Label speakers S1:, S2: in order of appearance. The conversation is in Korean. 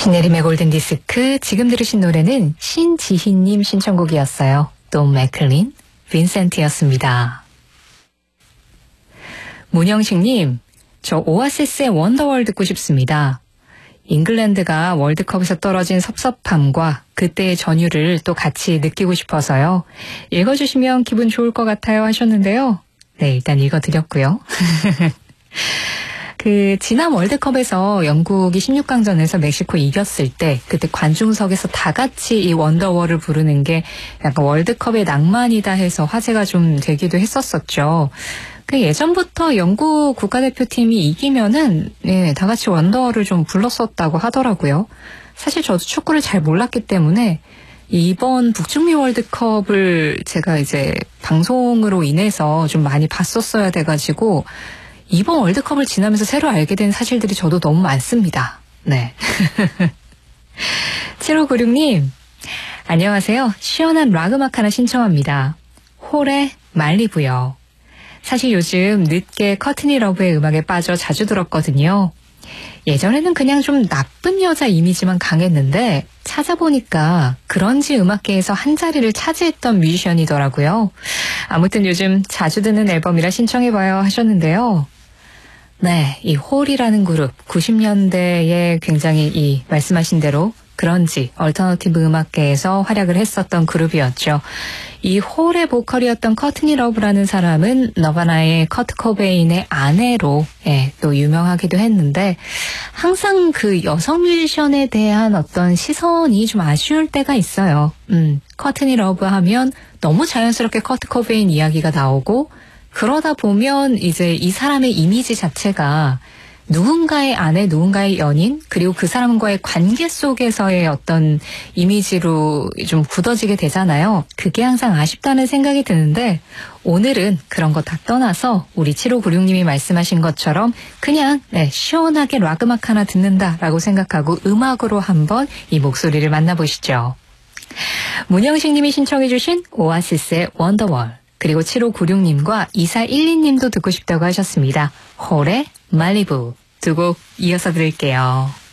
S1: 신예림의 골든디스크, 지금 들으신 노래는 신지희님 신청곡이었어요. 돈 맥클린, 빈센트였습니다. 문영식님, 저 오아시스의 원더월 듣고 싶습니다. 잉글랜드가 월드컵에서 떨어진 섭섭함과 그때의 전율을 또 같이 느끼고 싶어서요. 읽어주시면 기분 좋을 것 같아요 하셨는데요. 네, 일단 읽어드렸고요. 지난 월드컵에서 영국이 16강전에서 멕시코 이겼을 때 그때 관중석에서 다 같이 이 원더월을 부르는 게 약간 월드컵의 낭만이다 해서 화제가 좀 되기도 했었었죠. 예전부터 영국 국가대표팀이 이기면은 다 같이 원더월을 좀 불렀었다고 하더라고요. 사실 저도 축구를 잘 몰랐기 때문에 이번 북중미 월드컵을 제가 이제 방송으로 인해서 좀 많이 봤었어야 돼가지고 이번 월드컵을 지나면서 새로 알게 된 사실들이 저도 너무 많습니다. 네. 7596님, 안녕하세요. 시원한 락 음악 하나 신청합니다. 홀의 말리부요. 사실 요즘 늦게 커트니 러브의 음악에 빠져 자주 들었거든요. 예전에는 그냥 좀 나쁜 여자 이미지만 강했는데 찾아보니까 그런지 음악계에서 한 자리를 차지했던 뮤지션이더라고요. 아무튼 요즘 자주 듣는 앨범이라 신청해봐요 하셨는데요. 네, 이 홀이라는 그룹 90년대에 굉장히 이 말씀하신 대로 그런지 얼터너티브 음악계에서 활약을 했었던 그룹이었죠. 이 홀의 보컬이었던 커트니 러브라는 사람은 너바나의 커트 코베인의 아내로 또 유명하기도 했는데 항상 그 여성 뮤지션에 대한 어떤 시선이 좀 아쉬울 때가 있어요. 커트니 러브 하면 너무 자연스럽게 커트 코베인 이야기가 나오고 그러다 보면 이제 이 사람의 이미지 자체가 누군가의 아내, 누군가의 연인, 그리고 그 사람과의 관계 속에서의 어떤 이미지로 좀 굳어지게 되잖아요. 그게 항상 아쉽다는 생각이 드는데 오늘은 그런 거 다 떠나서 우리 7596님이 말씀하신 것처럼 그냥 시원하게 락 음악 하나 듣는다라고 생각하고 음악으로 한번 이 목소리를 만나보시죠. 문영식님이 신청해 주신 오아시스의 원더월, 그리고 7596님과 2412님도 듣고 싶다고 하셨습니다. 홀의 말리부 두 곡 이어서 들을게요.